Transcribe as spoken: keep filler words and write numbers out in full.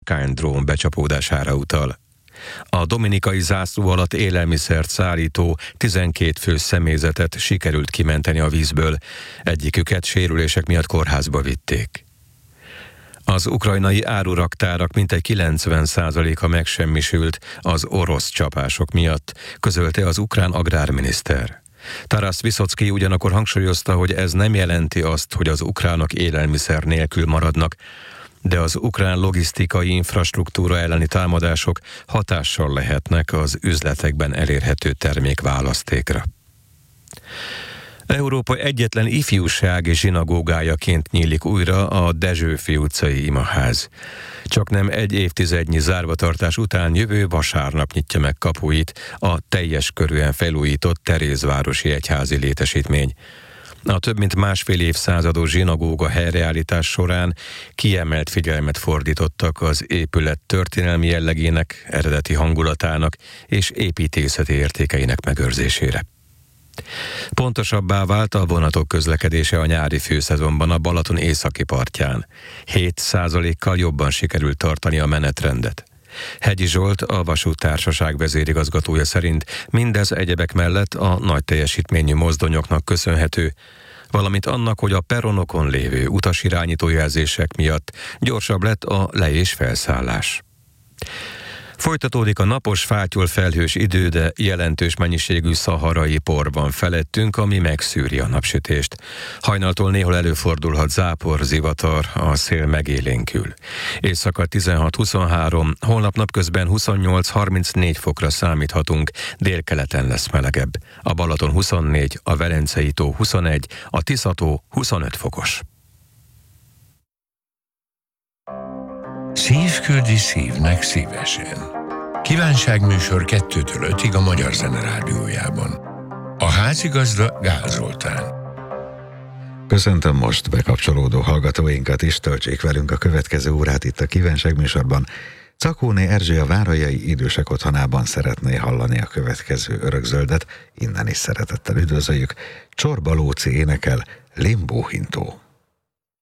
Skyne drón becsapódására utal. A dominikai zászló alatt élelmiszert szállító tizenkét fő személyzetet sikerült kimenteni a vízből, egyiküket sérülések miatt kórházba vitték. Az ukrajnai áruraktárak mintegy kilencven százaléka megsemmisült az orosz csapások miatt, közölte az ukrán agrárminiszter. Taras Viszocki ugyanakkor hangsúlyozta, hogy ez nem jelenti azt, hogy az ukránok élelmiszer nélkül maradnak, de az ukrán logisztikai infrastruktúra elleni támadások hatással lehetnek az üzletekben elérhető termékválasztékra. Európa egyetlen ifjúsági zsinagógájaként nyílik újra a Dezsőfi utcai imaház. Csaknem egy évtizednyi zárvatartás után jövő vasárnap nyitja meg kapuit a teljes körűen felújított Terézvárosi egyházi létesítmény. A több mint másfél évszázados zsinagóga helyreállítás során kiemelt figyelmet fordítottak az épület történelmi jellegének, eredeti hangulatának és építészeti értékeinek megőrzésére. Pontosabbá vált a vonatok közlekedése a nyári főszezonban a Balaton északi partján. hét százalékkal jobban sikerült tartani a menetrendet. Hegyi Zsolt, a vasúttársaság vezérigazgatója szerint mindez egyebek mellett a nagy teljesítményű mozdonyoknak köszönhető, valamint annak, hogy a peronokon lévő utasirányító jelzések miatt gyorsabb lett a le- és felszállás. Folytatódik a napos, fátyol felhős idő, de jelentős mennyiségű szaharai por van felettünk, ami megszűri a napsütést. Hajnaltól néhol előfordulhat zápor, zivatar, a szél megélénkül. Éjszaka tizenhat-huszonhárom, holnap napközben huszonnyolc-harmincnégy fokra számíthatunk, délkeleten lesz melegebb. A Balaton huszonnégy, a Velencei tó huszonegy, a Tisza-tó huszonöt fokos. Szív küldi szívnek szívesen. Kívánságműsor kettőtől ötig a Magyar Zene Rádiójában. A házigazda Gál Zoltán. Köszöntöm most bekapcsolódó hallgatóinkat is, töltsék velünk a következő órát itt a Kívánságműsorban. Cakóné Erzsé a Várajai Idősek Otthonában szeretné hallani a következő örökzöldet, innen is szeretettel üdvözöljük. Csorba Lóci énekel, Limbóhintó.